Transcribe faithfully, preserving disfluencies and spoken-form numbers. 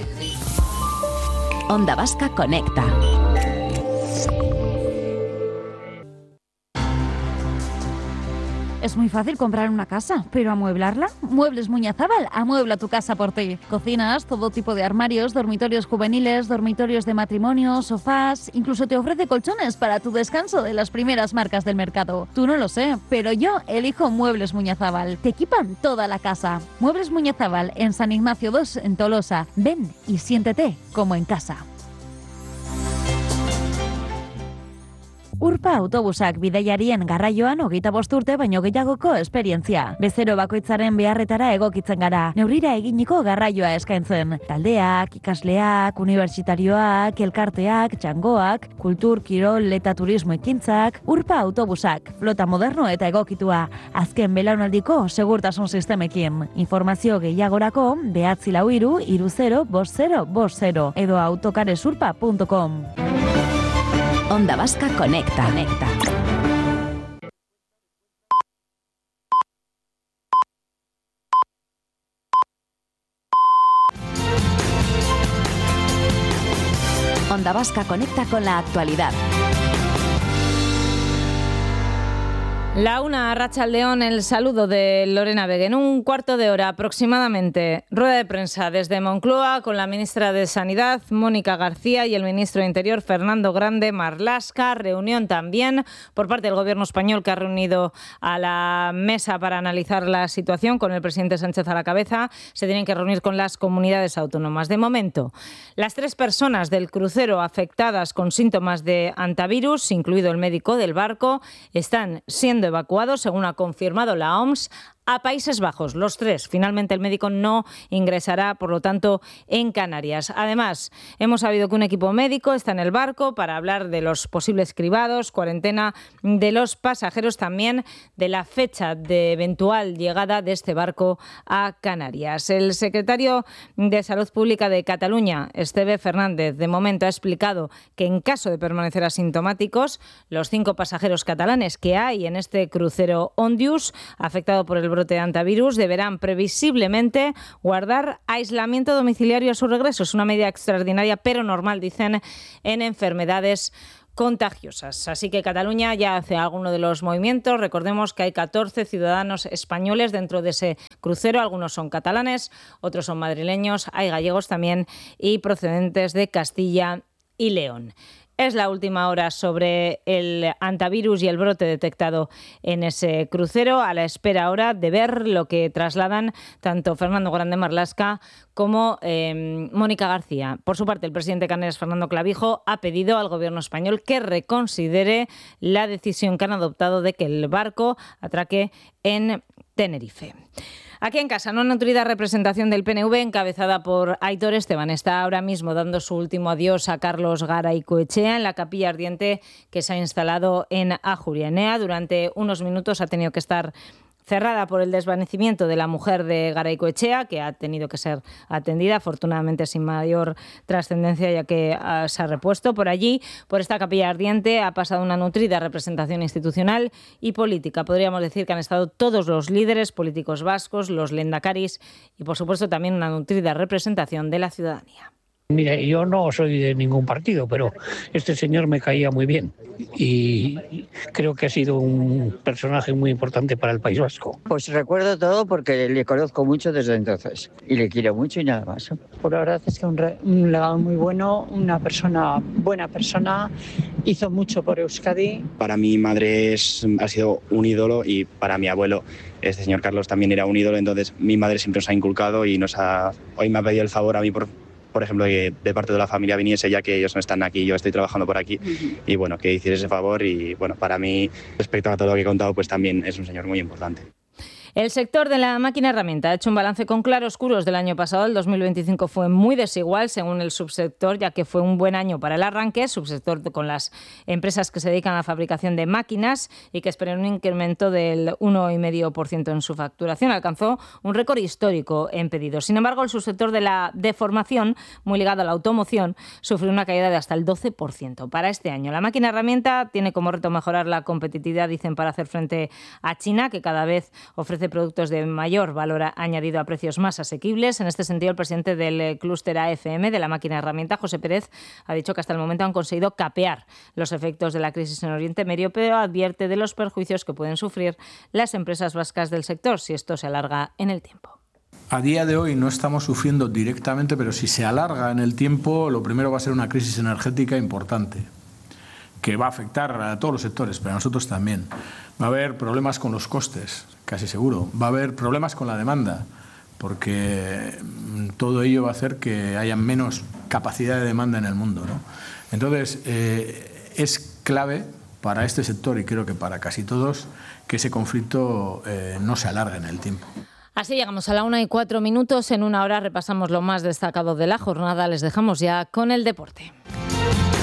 Onda Vasca Conecta. Es muy fácil comprar una casa, pero ¿amueblarla? Muebles Muñazábal amuebla tu casa por ti. Cocinas, todo tipo de armarios, dormitorios juveniles, dormitorios de matrimonio, sofás, incluso te ofrece colchones para tu descanso de las primeras marcas del mercado. Tú no lo sé, pero yo elijo Muebles Muñazábal. Te equipan toda la casa. Muebles Muñazábal en San Ignacio dos en Tolosa. Ven y siéntete como en casa. Urpa autobusak bidaiarien garraioan hogeita bost urte baino gehiagoko esperientzia. Bezero bakoitzaren beharretara egokitzen gara. Neurrira eginiko garraioa eskaintzen. Taldeak, ikasleak, unibertsitarioak, elkarteak, txangoak, kultur, kirol eta turismo ekintzak. Urpa autobusak, flota moderno eta egokitua. Azken belaunaldiko segurtasun sistemekin. Informazio gehiagorako behatzi lau hiru hiru zero bost zero bost zero edo autocaresurpa punto com. Onda Vasca Conecta. Conecta. Onda Vasca Conecta con la actualidad. La una, Arratsaldeon, el saludo de Lorena Vega. En un cuarto de hora aproximadamente, rueda de prensa desde Moncloa con la ministra de Sanidad, Mónica García, y el ministro de Interior, Fernando Grande Marlaska. Reunión también por parte del Gobierno español, que ha reunido a la mesa para analizar la situación con el presidente Sánchez a la cabeza. Se tienen que reunir con las comunidades autónomas. De momento, las tres personas del crucero afectadas con síntomas de hantavirus, incluido el médico del barco, están siendo evacuados, según ha confirmado la O M S, a Países Bajos. Los tres. Finalmente el médico no ingresará, por lo tanto, en Canarias. Además, hemos sabido que un equipo médico está en el barco para hablar de los posibles cribados, cuarentena de los pasajeros, también de la fecha de eventual llegada de este barco a Canarias. El secretario de Salud Pública de Cataluña, Esteve Fernández, de momento ha explicado que en caso de permanecer asintomáticos, los cinco pasajeros catalanes que hay en este crucero Ondius, afectado por el brote de hantavirus, deberán previsiblemente guardar aislamiento domiciliario a su regreso. Es una medida extraordinaria, pero normal, dicen, en enfermedades contagiosas. Así que Cataluña ya hace alguno de los movimientos. Recordemos que hay catorce ciudadanos españoles dentro de ese crucero. Algunos son catalanes, otros son madrileños, hay gallegos también y procedentes de Castilla y León. Es la última hora sobre el hantavirus y el brote detectado en ese crucero, a la espera ahora de ver lo que trasladan tanto Fernando Grande Marlaska como eh, Mónica García. Por su parte, el presidente de Canarias, Fernando Clavijo, ha pedido al gobierno español que reconsidere la decisión que han adoptado de que el barco atraque en Tenerife. Aquí en casa, una nutrida representación del P N V encabezada por Aitor Esteban está ahora mismo dando su último adiós a Carlos Garaycoechea en la capilla ardiente que se ha instalado en Ajuria Enea. Durante unos minutos ha tenido que estar cerrada por el desvanecimiento de la mujer de Garaycoechea, que ha tenido que ser atendida, afortunadamente sin mayor trascendencia, ya que uh, se ha repuesto. Por allí, por esta capilla ardiente, ha pasado una nutrida representación institucional y política. Podríamos decir que han estado todos los líderes políticos vascos, los lendakaris y, por supuesto, también una nutrida representación de la ciudadanía. Mira, yo no soy de ningún partido, pero este señor me caía muy bien y creo que ha sido un personaje muy importante para el País Vasco. Pues recuerdo todo porque le conozco mucho desde entonces y le quiero mucho y nada más. Por la verdad es que un, re, un legado muy bueno, una persona, buena persona, hizo mucho por Euskadi. Para mi madre es, ha sido un ídolo y para mi abuelo, este señor Carlos, también era un ídolo, entonces mi madre siempre nos ha inculcado y nos ha, hoy me ha pedido el favor a mí por... por ejemplo, que de parte de la familia viniese, ya que ellos no están aquí, yo estoy trabajando por aquí, uh-huh. y bueno, que hiciese ese favor y bueno, para mí, respecto a todo lo que he contado, pues también es un señor muy importante. El sector de la máquina herramienta ha hecho un balance con claroscuros del año pasado. El dos mil veinticinco fue muy desigual según el subsector, ya que fue un buen año para el arranque, subsector con las empresas que se dedican a la fabricación de máquinas y que esperan un incremento del uno coma cinco por ciento en su facturación. Alcanzó un récord histórico en pedidos. Sin embargo, el subsector de la deformación, muy ligado a la automoción, sufrió una caída de hasta el doce por ciento. Para este año, la máquina herramienta tiene como reto mejorar la competitividad, dicen, para hacer frente a China, que cada vez ofrece ofrece productos de mayor valor añadido a precios más asequibles. En este sentido, el presidente del clúster A F M de la máquina herramienta, José Pérez, ha dicho que hasta el momento han conseguido capear los efectos de la crisis en Oriente Medio, pero advierte de los perjuicios que pueden sufrir las empresas vascas del sector si esto se alarga en el tiempo. A día de hoy no estamos sufriendo directamente, pero si se alarga en el tiempo, lo primero va a ser una crisis energética importante, que va a afectar a todos los sectores, pero a nosotros también. Va a haber problemas con los costes, casi seguro. Va a haber problemas con la demanda, porque todo ello va a hacer que haya menos capacidad de demanda en el mundo, ¿no? Entonces, eh, es clave para este sector, y creo que para casi todos, que ese conflicto eh, no se alargue en el tiempo. Así llegamos a la una y cuatro minutos. En una hora repasamos lo más destacado de la jornada. Les dejamos ya con el deporte.